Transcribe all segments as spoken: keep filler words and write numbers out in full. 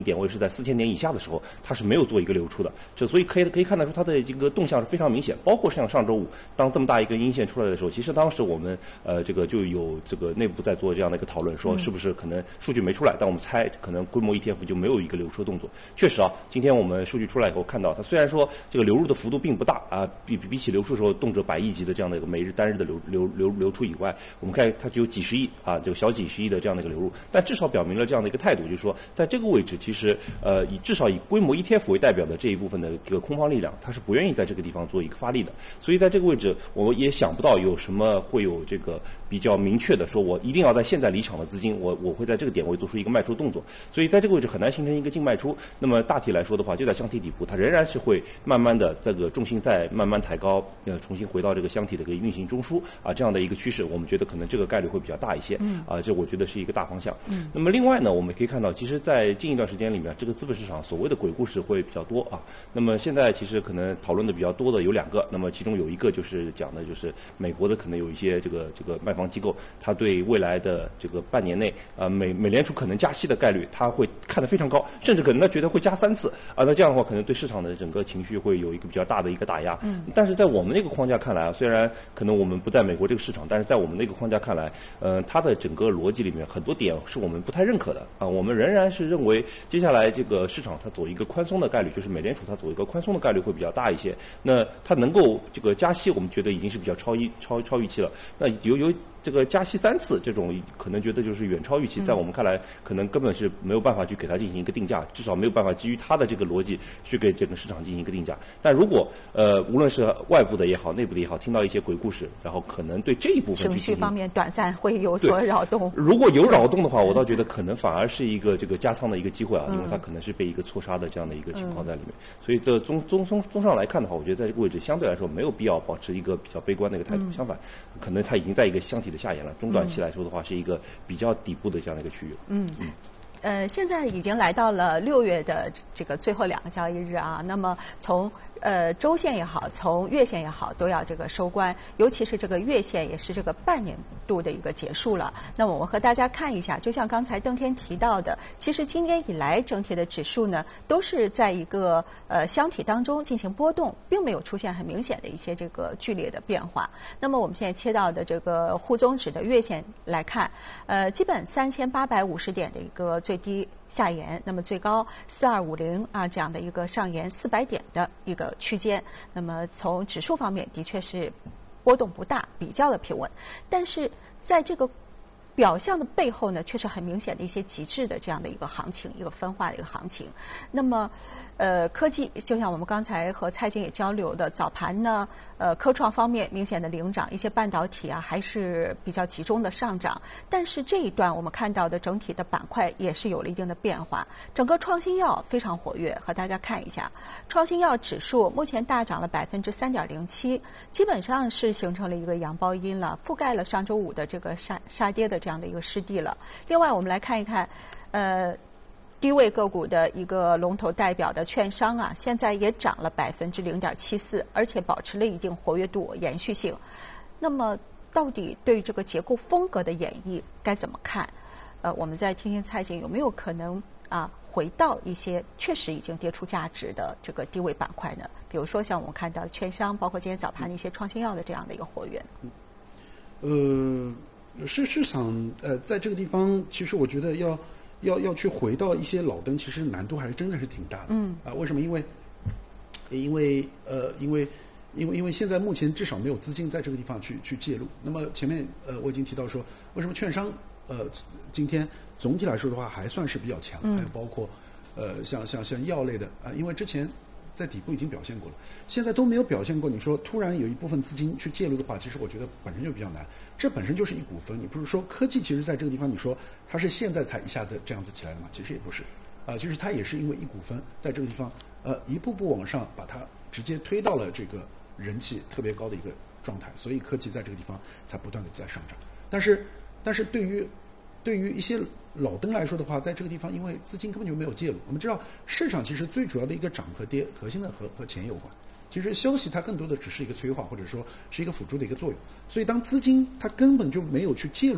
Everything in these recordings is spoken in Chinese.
点位是在四千点以下的时候，它是没有做一个流出的，这所以可以可以看得出它的这个动向是非常明显。包括像上周五，当这么大一根阴线出来的时候，其实当时我们呃这个就有这个内部在做这样的一个讨论，说是不是可能数据没出来，但我们猜可能规模 E T F 就没有一个流出的动作。确实啊，今天我们数据出来以后看到，它虽然说这个流入的幅度并不大啊，比比起流出的时候动辄百亿级的这样的一个每日单日的流流流流出以外，我们看它只有几十亿啊，这个小几十亿的这样的一个流入，但至少表明了这样的一个态度，就是说在这个位置，其实呃。以至少以规模 E T F 为代表的这一部分的这个空方力量，它是不愿意在这个地方做一个发力的，所以在这个位置，我也想不到有什么会有这个比较明确的说，我一定要在现在离场的资金，我我会在这个点位做出一个卖出动作，所以在这个位置很难形成一个净卖出。那么大体来说的话，就在箱体底部，它仍然是会慢慢的这个重心在慢慢抬高，呃，重新回到这个箱体的一个运行中枢啊这样的一个趋势，我们觉得可能这个概率会比较大一些，嗯，啊，这我觉得是一个大方向。嗯，那么另外呢，我们可以看到，其实，在近一段时间里面，这个资本市场所谓的鬼故事会比较多啊。那么现在其实可能讨论的比较多的有两个，那么其中有一个就是讲的就是美国的可能有一些这个这个卖方机构，它对未来的这个半年内啊、呃、美美联储可能加息的概率，它会看得非常高，甚至可能他觉得会加三次啊。那这样的话，可能对市场的整个情绪会有一个比较大的一个打压。嗯。但是在我们那个框架看来啊，虽然可能我们不在美国这个市场，但是在我们那个框架看来，呃，它的整个逻辑里面很多点是我们不太认可的啊。我们仍然是认为接下来这个市场它走一个宽松的概率，就是美联储它走一个宽松的概率会比较大一些。那它能够这个加息，我们觉得已经是比较超预超超预期了。那有有这个加息三次，这种可能觉得就是远超预期，在我们看来，可能根本是没有办法去给它进行一个定价，至少没有办法基于它的这个逻辑去给整个市场进行一个定价。但如果呃无论是外部的也好，内部的也好，听到一些鬼故事，然后可能对这一部分情绪方面短暂会有所扰动。 如果有扰动的话，我倒觉得可能反而是一个这个加仓的一个机会啊，因为它可能是被一个错杀的这样的一个情况在里面。所以这综综综综上来看的话，我觉得在这个位置相对来说没有必要保持一个比较悲观的一个态度，嗯、相反，可能它已经在一个箱体的下沿了。中短期来说的话，是一个比较底部的这样的一个区域。 嗯嗯。呃，现在已经来到了六月的这个最后两个交易日啊。那么从呃周线也好，从月线也好，都要这个收官。尤其是这个月线，也是这个半年度的一个结束了。那么我和大家看一下，就像刚才邓天提到的，其实今年以来整体的指数呢，都是在一个呃箱体当中进行波动，并没有出现很明显的一些这个剧烈的变化。那么我们现在切到的这个沪综指的月线来看，呃，基本三千八百五十点的一个最低下沿，那么最高四二五零啊这样的一个上沿四百点的一个区间。那么从指数方面的确是波动不大，比较的平稳，但是在这个表象的背后呢，却是很明显的一些极致的这样的一个行情，一个分化的一个行情。那么呃，科技就像我们刚才和蔡经也交流的，早盘呢，呃，科创方面明显的领涨，一些半导体啊还是比较集中的上涨。但是这一段我们看到的整体的板块也是有了一定的变化，整个创新药非常活跃，和大家看一下，创新药指数目前大涨了百分之三点零七，基本上是形成了一个阳包阴了，覆盖了上周五的这个杀杀跌的这样的一个失地了。另外，我们来看一看，呃。低位个股的一个龙头代表的券商啊，现在也涨了百分之零点七四，而且保持了一定活跃度、延续性。那么，到底对于这个结构风格的演绎该怎么看？呃，我们再听听蔡经有没有可能啊回到一些确实已经跌出价值的这个低位板块呢？比如说像我们看到的券商，包括今天早盘的一些创新药的这样的一个活跃。 呃，市市场呃，在这个地方，其实我觉得要。要要去回到一些老灯，其实难度还是真的是挺大的。嗯啊，为什么？因为因为呃，因为因为因为现在目前至少没有资金在这个地方去去介入。那么前面呃我已经提到说，为什么券商呃今天总体来说的话还算是比较强，嗯、还有包括呃像像像药类的啊、呃，因为之前在底部已经表现过了，现在都没有表现过。你说突然有一部分资金去介入的话，其实我觉得本身就比较难。这本身就是一股风，你不是说科技其实在这个地方，你说它是现在才一下子这样子起来的吗？其实也不是，啊、呃，其实它也是因为一股风在这个地方，呃，一步步往上把它直接推到了这个人气特别高的一个状态，所以科技在这个地方才不断的在上涨。但是，但是对于对于一些老灯来说的话，在这个地方因为资金根本就没有介入，我们知道市场其实最主要的一个涨和跌，核心的和和钱有关。其实消息它更多的只是一个催化，或者说是一个辅助的一个作用。所以当资金它根本就没有去介入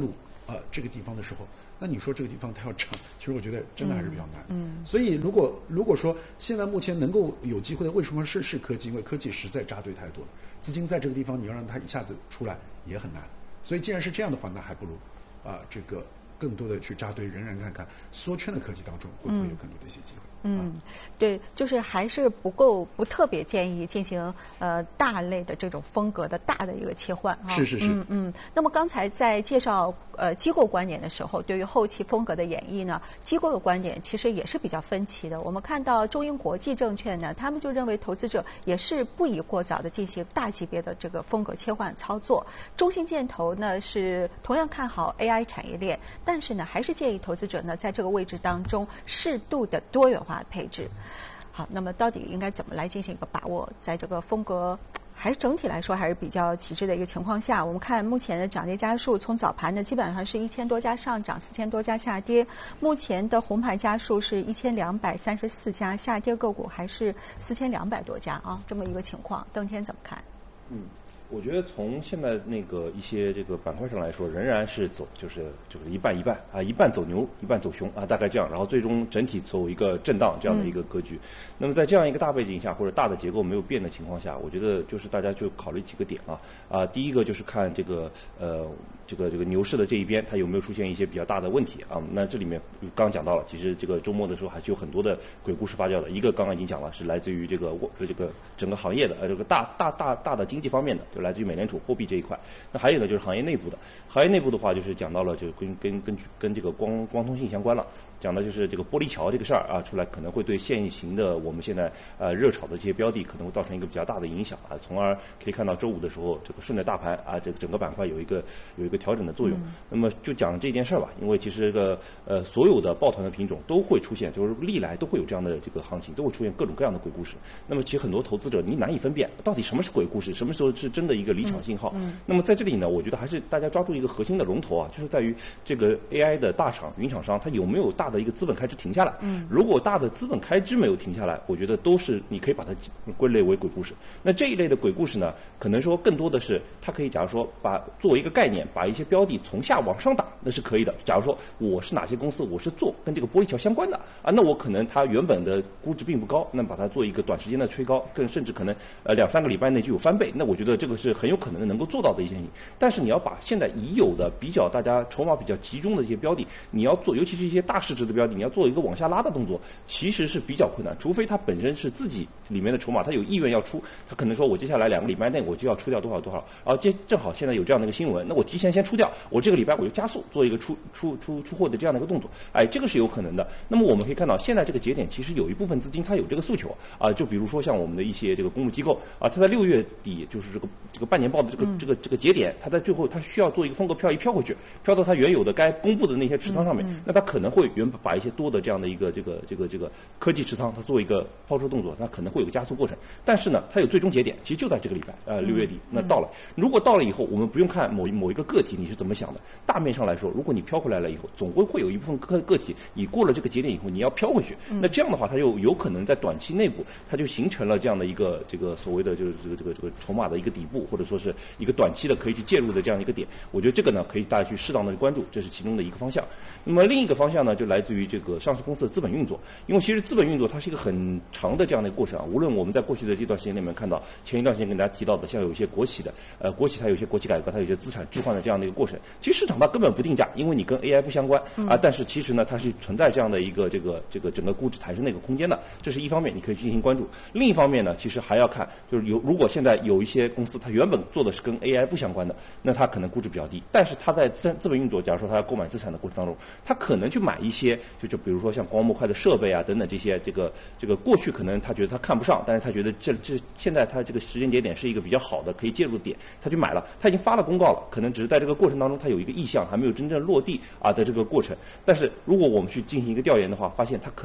啊、呃、这个地方的时候，那你说这个地方它要涨，其实我觉得真的还是比较难。 嗯，嗯所以如果如果说现在目前能够有机会的，为什么是是科技？因为科技实在扎堆太多了，资金在这个地方你要让它一下子出来也很难。所以既然是这样的话，那还不如啊、呃、这个更多的去扎堆，仍然看看缩圈的科技当中会不会有更多的一些机会。 嗯，对，就是还是不够，不特别建议进行呃大类的这种风格的大的一个切换啊。 是是是。 嗯嗯。那么刚才在介绍呃机构观点的时候，对于后期风格的演绎呢，机构的观点其实也是比较分歧的。我们看到中银国际证券呢，他们就认为投资者也是不宜过早的进行大级别的这个风格切换操作。中信建投呢是同样看好 A I 产业链，但是呢还是建议投资者呢在这个位置当中适度的多元化配置。好，那么到底应该怎么来进行一个把握？在这个风格还是整体来说还是比较旗帜的一个情况下，我们看目前的涨跌家数，从早盘呢基本上是一千多家上涨，四千多家下跌。目前的红盘家数是一千两百三十四家，下跌个股还是四千两百多家啊，这么一个情况，邓天怎么看？ 嗯。我觉得从现在那个一些这个板块上来说，仍然是走就是就是一半一半啊，一半走牛，一半走熊啊，大概这样，然后最终整体走一个震荡这样的一个格局。嗯、那么在这样一个大背景下，或者大的结构没有变的情况下，我觉得就是大家就考虑几个点啊啊，第一个就是看这个呃这个这个牛市的这一边它有没有出现一些比较大的问题啊。那这里面刚刚讲到了，其实这个周末的时候还是有很多的鬼故事发酵的。一个刚刚已经讲了，是来自于这个这个整个行业的呃这个大大大大的经济方面的。来自于美联储货币这一块，那还有呢就是行业内部的，行业内部的话就是讲到了就跟跟跟跟这个光光通信相关了，讲的就是这个玻璃桥这个事儿啊出来，可能会对现行的我们现在呃热炒的这些标的可能会造成一个比较大的影响啊，从而可以看到周五的时候这个顺着大盘啊这个整个板块有一个有一个调整的作用。嗯、那么就讲这件事儿吧，因为其实这个呃所有的抱团的品种都会出现，就是历来都会有这样的这个行情，都会出现各种各样的鬼故事。那么其实很多投资者你难以分辨到底什么是鬼故事，什么时候是真的一个离场信号。嗯嗯、那么在这里呢，我觉得还是大家抓住一个核心的龙头啊，就是在于这个 A I 的大厂、云厂商，它有没有大的一个资本开支停下来。嗯、如果大的资本开支没有停下来，我觉得都是你可以把它归类为鬼故事。那这一类的鬼故事呢，可能说更多的是它可以假如说把作为一个概念，把一些标的从下往上打，那是可以的。假如说我是哪些公司，我是做跟这个玻璃桥相关的啊，那我可能它原本的估值并不高，那把它做一个短时间的吹高，更甚至可能呃两三个礼拜内就有翻倍，那我觉得这个是很有可能能够做到的一件事情。但是你要把现在已有的比较大家筹码比较集中的一些标的，你要做，尤其是一些大市值的标的，你要做一个往下拉的动作，其实是比较困难，除非它本身是自己里面的筹码，它有意愿要出，它可能说我接下来两个礼拜内我就要出掉多少多少，然后接正好现在有这样的一个新闻，那我提前先出掉，我这个礼拜我就加速做一个出出出出货的这样的一个动作，哎，这个是有可能的。那么我们可以看到，现在这个节点其实有一部分资金它有这个诉求啊，就比如说像我们的一些这个公募机构啊，它在六月底就是这个这个半年报的这个、嗯、这个这个节点，它在最后它需要做一个风格漂移飘回去，飘到它原有的该公布的那些持仓上面，嗯嗯、那它可能会原本把一些多的这样的一个这个这个这个科技持仓，它做一个抛出动作，它可能会有个加速过程。但是呢，它有最终节点，其实就在这个礼拜，呃，六月底，那到了。如果到了以后，我们不用看某某一个个体你是怎么想的，大面上来说，如果你飘回来了以后，总归会有一部分个个体，你过了这个节点以后，你要飘回去。那这样的话，它就有可能在短期内部，它就形成了这样的一个这个所谓的就是这个这个这个筹码的一个底部，或者说是一个短期的可以去介入的这样一个点。我觉得这个呢，可以大家去适当的关注，这是其中的一个方向。那么另一个方向呢，就来自于这个上市公司的资本运作，因为其实资本运作它是一个很长的这样的一个过程啊。无论我们在过去的这段时间里面看到，前一段时间跟大家提到的，像有一些国企的，呃，国企它有一些国企改革，它有一些资产置换的这样的一个过程。其实市场它根本不定价，因为你跟 A I 不相关啊。但是其实呢，它是存在这样的一个这个这个整个估值抬升的一个空间的，这是一方面，你可以进行关注。另一方面呢，其实还要看，就是有如果现在有一些公司它原本做的是跟 A I 不相关的，那它可能估值比较低，但是它在资资本运作，假如说它要购买资产的过程当中，它可能去买一些，就就比如说像光模块的设备啊等等这些，这个这个过去可能他觉得他看不上，但是他觉得这这现在他这个时间节点是一个比较好的可以介入的点，他去买了，他已经发了公告了，可能只是在这个过程当中他有一个意向还没有真正落地啊的这个过程。但是如果我们去进行一个调研的话，发现他可能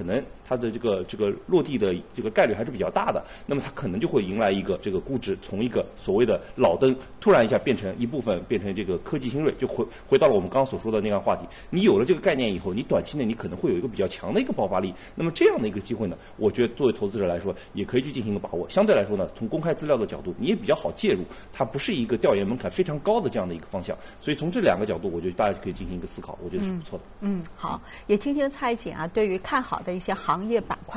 它的这个这个落地的这个概率还是比较大的，那么它可能就会迎来一个这个估值从一个所谓的老登突然一下变成一部分变成这个科技新锐，就回回到了我们刚刚所说的那样话题。你有了这个概念以后，你短期内你可能会有一个比较强的一个爆发力。那么这样的一个机会呢，我觉得作为投资者来说，也可以去进行一个把握。相对来说呢，从公开资料的角度，你也比较好介入，它不是一个调研门槛非常高的这样的一个方向。所以从这两个角度，我觉得大家可以进行一个思考，我觉得是不错的。 嗯，嗯好，也听听蔡景啊，对于看好的一些行业板块。